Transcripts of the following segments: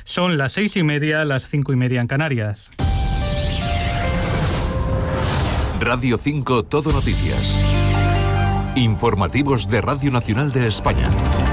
Son las 6:30, las 5:30 en Canarias. Radio 5 Todo Noticias. Informativos de Radio Nacional de España.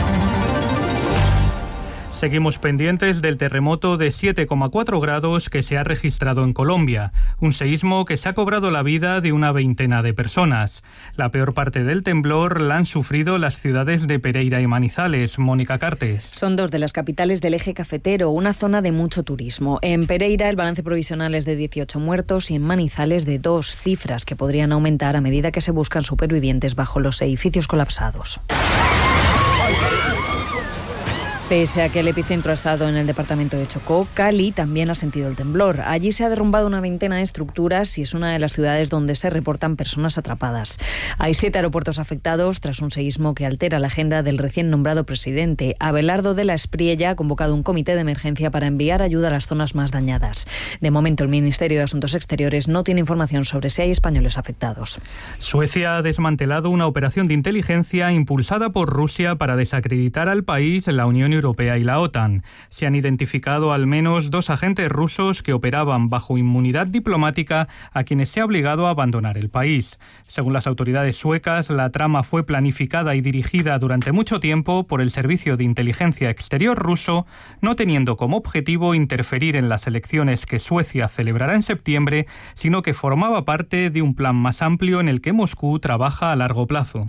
Seguimos pendientes del terremoto de 7,4 grados que se ha registrado en Colombia, un seísmo que se ha cobrado la vida de una veintena de personas. La peor parte del temblor la han sufrido las ciudades de Pereira y Manizales. Mónica Cartes. Son dos de las capitales del eje cafetero, una zona de mucho turismo. En Pereira el balance provisional es de 18 muertos y en Manizales de 2, cifras que podrían aumentar a medida que se buscan supervivientes bajo los edificios colapsados. Pese a que el epicentro ha estado en el departamento de Chocó, Cali también ha sentido el temblor. Allí se ha derrumbado una veintena de estructuras y es una de las ciudades donde se reportan personas atrapadas. Hay 7 aeropuertos afectados tras un seísmo que altera la agenda del recién nombrado presidente. Abelardo de la Espriella ha convocado un comité de emergencia para enviar ayuda a las zonas más dañadas. De momento, el Ministerio de Asuntos Exteriores no tiene información sobre si hay españoles afectados. Suecia ha desmantelado una operación de inteligencia impulsada por Rusia para desacreditar al país, la Unión Europea y la OTAN. Se han identificado al menos 2 agentes rusos que operaban bajo inmunidad diplomática a quienes se ha obligado a abandonar el país. Según las autoridades suecas, la trama fue planificada y dirigida durante mucho tiempo por el Servicio de Inteligencia Exterior ruso, no teniendo como objetivo interferir en las elecciones que Suecia celebrará en septiembre, sino que formaba parte de un plan más amplio en el que Moscú trabaja a largo plazo.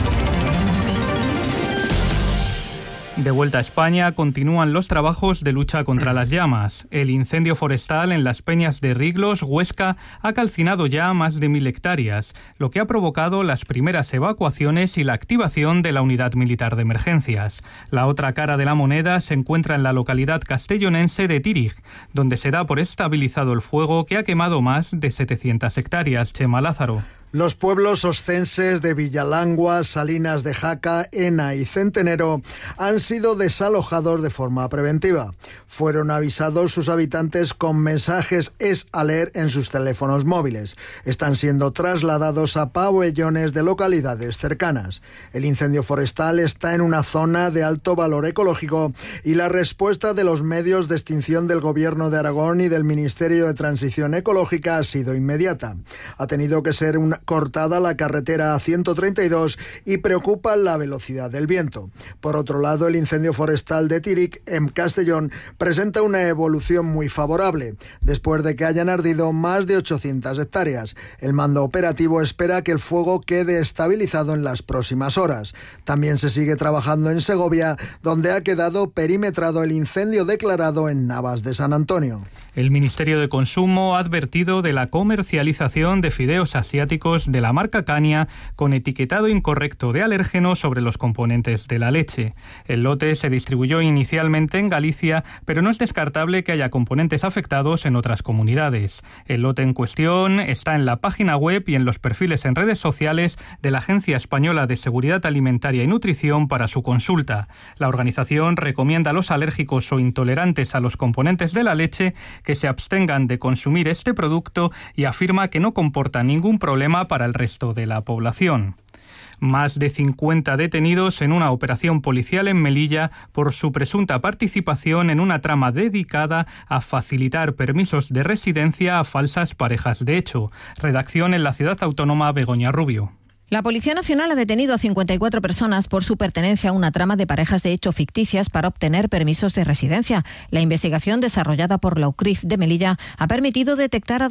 De vuelta a España, continúan los trabajos de lucha contra las llamas. El incendio forestal en las Peñas de Riglos, Huesca, ha calcinado ya más de 1.000 hectáreas, lo que ha provocado las primeras evacuaciones y la activación de la unidad militar de emergencias. La otra cara de la moneda se encuentra en la localidad castellonense de Tírig, donde se da por estabilizado el fuego que ha quemado más de 700 hectáreas. Chema Lázaro. Los pueblos oscenses de Villalangua, Salinas de Jaca, Ena y Centenero han sido desalojados de forma preventiva. Fueron avisados sus habitantes con mensajes es-aler en sus teléfonos móviles. Están siendo trasladados a pabellones de localidades cercanas. El incendio forestal está en una zona de alto valor ecológico y la respuesta de los medios de extinción del Gobierno de Aragón y del Ministerio de Transición Ecológica ha sido inmediata. Ha tenido que ser cortada la carretera A132 y preocupa la velocidad del viento. Por otro lado, el incendio forestal de Tírig, en Castellón, presenta una evolución muy favorable, después de que hayan ardido más de 800 hectáreas. El mando operativo espera que el fuego quede estabilizado en las próximas horas. También se sigue trabajando en Segovia, donde ha quedado perimetrado el incendio declarado en Navas de San Antonio. El Ministerio de Consumo ha advertido de la comercialización de fideos asiáticos de la marca Cania con etiquetado incorrecto de alérgeno sobre los componentes de la leche. El lote se distribuyó inicialmente en Galicia, pero no es descartable que haya componentes afectados en otras comunidades. El lote en cuestión está en la página web y en los perfiles en redes sociales de la Agencia Española de Seguridad Alimentaria y Nutrición para su consulta. La organización recomienda a los alérgicos o intolerantes a los componentes de la leche que se abstengan de consumir este producto y afirma que no comporta ningún problema para el resto de la población. Más de 50 detenidos en una operación policial en Melilla por su presunta participación en una trama dedicada a facilitar permisos de residencia a falsas parejas de hecho. Redacción en la ciudad autónoma Begoña Rubio. La Policía Nacional ha detenido a 54 personas por su pertenencia a una trama de parejas de hecho ficticias para obtener permisos de residencia. La investigación desarrollada por la UCRIF de Melilla ha permitido detectar a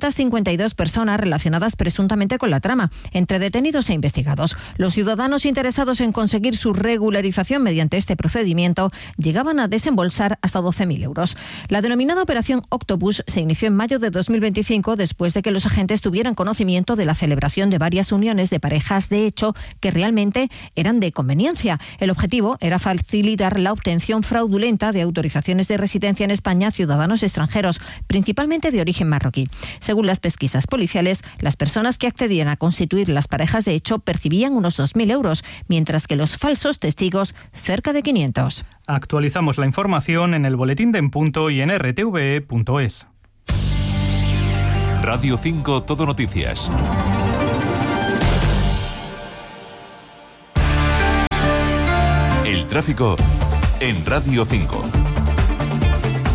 252 personas relacionadas presuntamente con la trama, entre detenidos e investigados. Los ciudadanos interesados en conseguir su regularización mediante este procedimiento llegaban a desembolsar hasta 12.000 euros. La denominada Operación Octopus se inició en mayo de 2025 después de que los agentes tuvieran conocimiento de la celebración de varias uniones de parejas de hecho que realmente eran de conveniencia. El objetivo era facilitar la obtención fraudulenta de autorizaciones de residencia en España a ciudadanos extranjeros, principalmente de origen marroquí. Según las pesquisas policiales, las personas que accedían a constituir las parejas de hecho percibían unos 2.000 euros, mientras que los falsos testigos cerca de 500. Actualizamos la información en el boletín de En Punto y en rtve.es. Radio 5 Todo Noticias. El tráfico en Radio 5.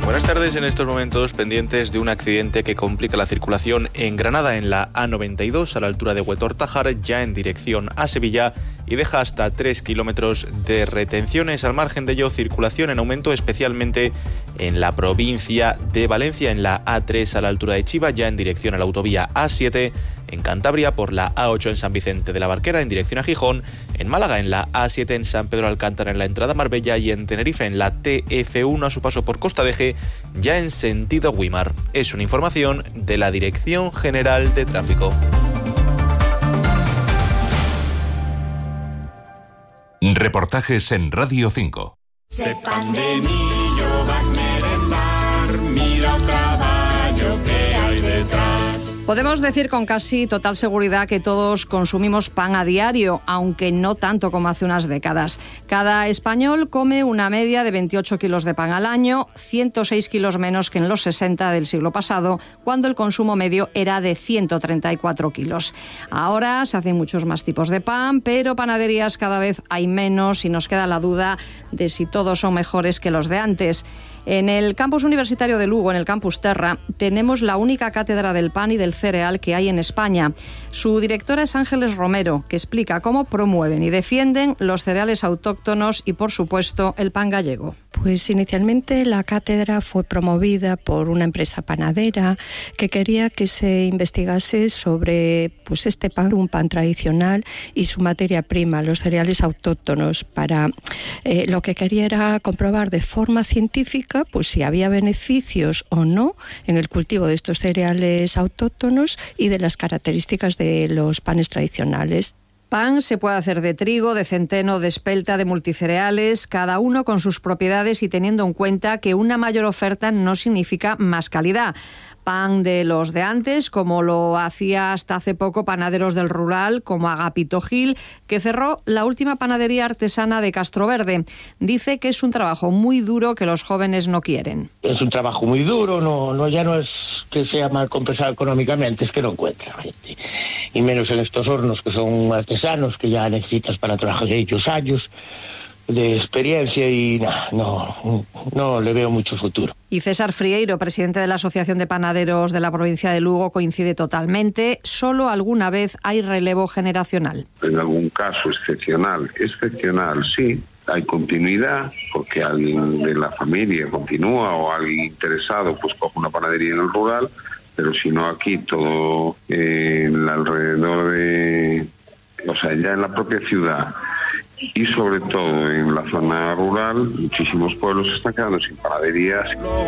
Buenas tardes. En estos momentos pendientes de un accidente que complica la circulación en Granada en la A92 a la altura de Huetor-Tájar, ya en dirección a Sevilla, y deja hasta 3 kilómetros de retenciones. Al margen de ello, circulación en aumento especialmente en la provincia de Valencia, en la A3 a la altura de Chiva, ya en dirección a la autovía A7, en Cantabria por la A8 en San Vicente de la Barquera en dirección a Gijón, en Málaga en la A7 en San Pedro Alcántara en la entrada a Marbella y en Tenerife en la TF1 a su paso por Costa de Eje, ya en sentido Güímar. Es una información de la Dirección General de Tráfico. Reportajes en Radio 5. Sepan de mí, yo vas merendar, mira un caballo que hay detrás. Podemos decir con casi total seguridad que todos consumimos pan a diario, aunque no tanto como hace unas décadas. Cada español come una media de 28 kilos de pan al año, 106 kilos menos que en los 60 del siglo pasado, cuando el consumo medio era de 134 kilos. Ahora se hacen muchos más tipos de pan, pero panaderías cada vez hay menos y nos queda la duda de si todos son mejores que los de antes. En el campus universitario de Lugo, en el campus Terra, tenemos la única cátedra del pan y del cereal que hay en España. Su directora es Ángeles Romero, que explica cómo promueven y defienden los cereales autóctonos y, por supuesto, el pan gallego. Pues inicialmente la cátedra fue promovida por una empresa panadera que quería que se investigase sobre este pan, un pan tradicional y su materia prima, los cereales autóctonos. Lo que quería era comprobar de forma científica si había beneficios o no en el cultivo de estos cereales autóctonos y de las características de los panes tradicionales. Pan se puede hacer de trigo, de centeno, de espelta, de multicereales, cada uno con sus propiedades y teniendo en cuenta que una mayor oferta no significa más calidad. Pan de los de antes, como lo hacía hasta hace poco Panaderos del Rural, como Agapito Gil, que cerró la última panadería artesana de Castroverde. Dice que es un trabajo muy duro que los jóvenes no quieren. Es un trabajo muy duro, ya no es que sea mal compensado económicamente, es que no encuentra gente. Y menos en estos hornos que son artesanos, que ya necesitas para trabajar de ellos años de experiencia y no le veo mucho futuro. Y César Frieiro, presidente de la Asociación de Panaderos de la provincia de Lugo, coincide totalmente. Solo alguna vez hay relevo generacional. En algún caso excepcional sí, hay continuidad porque alguien de la familia continúa o alguien interesado coge una panadería en el rural, pero si no aquí todo alrededor ya en la propia ciudad y sobre todo en la zona rural, muchísimos pueblos se están quedando sin panaderías.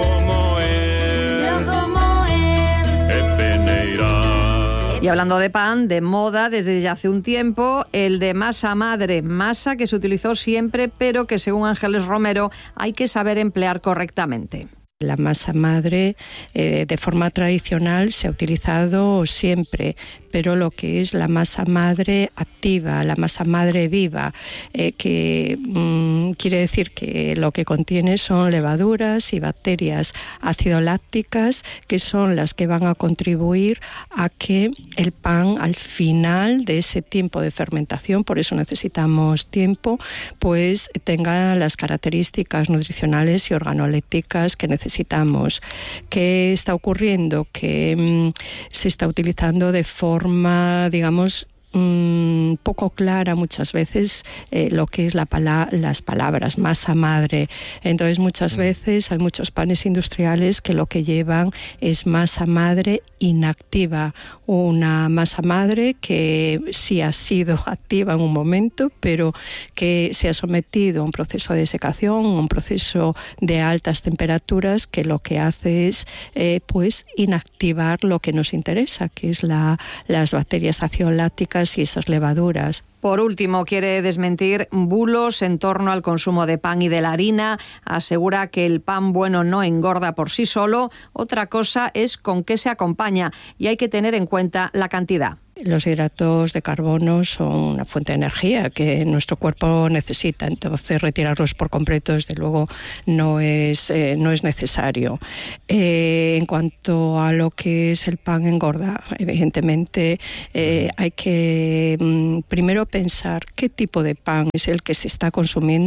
Y hablando de pan, de moda, desde ya hace un tiempo, el de masa madre, masa que se utilizó siempre, pero que según Ángeles Romero hay que saber emplear correctamente. La masa madre de forma tradicional se ha utilizado siempre, pero lo que es la masa madre activa, la masa madre viva, que quiere decir que lo que contiene son levaduras y bacterias ácido-lácticas, que son las que van a contribuir a que el pan al final de ese tiempo de fermentación, por eso necesitamos tiempo, pues tenga las características nutricionales y organolépticas que necesitamos. ¿Qué está ocurriendo? Que se está utilizando de forma, digamos, poco clara muchas veces lo que es las palabras masa madre. Entonces muchas veces hay muchos panes industriales que lo que llevan es masa madre inactiva, una masa madre que sí ha sido activa en un momento, pero que se ha sometido a un proceso de desecación, un proceso de altas temperaturas que lo que hace es inactivar lo que nos interesa, que es las bacterias ácido-lácticas y esas levaduras. Por último, quiere desmentir bulos en torno al consumo de pan y de la harina. Asegura que el pan bueno no engorda por sí solo. Otra cosa es con qué se acompaña y hay que tener en cuenta la cantidad. Los hidratos de carbono son una fuente de energía que nuestro cuerpo necesita, entonces retirarlos por completo desde luego no es necesario. En cuanto a lo que es el pan engorda, evidentemente hay que primero pensar qué tipo de pan es el que se está consumiendo,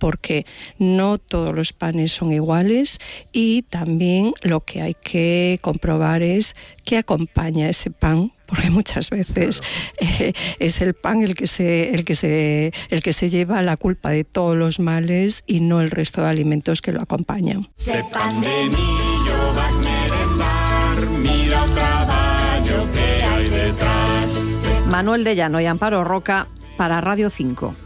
porque no todos los panes son iguales, y también lo que hay que comprobar es qué acompaña ese pan, porque muchas veces es el pan el que se lleva la culpa de todos los males y no el resto de alimentos que lo acompañan. Se pan de millo vas merendar, mira el trabajo que hay detrás. Manuel de Llano y Amparo Roca para Radio 5.